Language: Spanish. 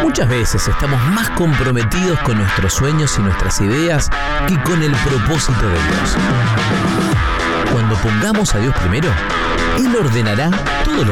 Muchas veces estamos más comprometidos con nuestros sueños y nuestras ideas que con el propósito de Dios. Cuando pongamos a Dios primero, Él ordenará todo lo